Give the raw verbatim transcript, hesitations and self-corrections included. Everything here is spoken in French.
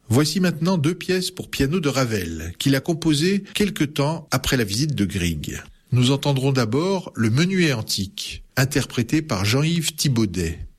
Voici maintenant deux pièces pour piano de Ravel, qu'il a composées quelque temps après la visite de Grieg. Nous entendrons d'abord le Menuet antique, interprété par Jean-Yves Thibaudet.